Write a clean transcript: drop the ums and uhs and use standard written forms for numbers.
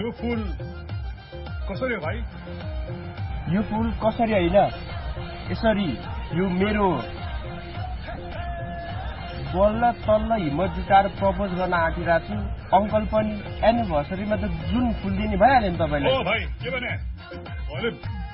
यो फुल कसरी हो भाइ? यो फुल कसरी होइन, यसरी यो मेरो बल्ल तल्ल हिम्मत जुटाएर प्रपोज गर्न आँटिरहेको छु। अङ्कल पनि एनिभर्सरीमा त जुन फुल दिने भइहाल्यो नि तपाईँले। ओ भाइ के भने?